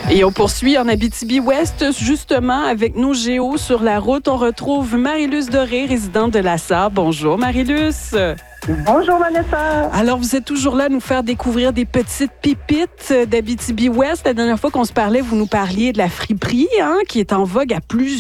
Et on poursuit en Abitibi-Ouest, justement, avec nos géos sur la route. On retrouve Marie-Luce Doré, résidente de la Sarre. Bonjour, Marie-Luce. Bonjour, Vanessa. Alors, vous êtes toujours là à nous faire découvrir des petites pépites d'Abitibi-Ouest. La dernière fois qu'on se parlait, vous nous parliez de la friperie, qui est en vogue à plusieurs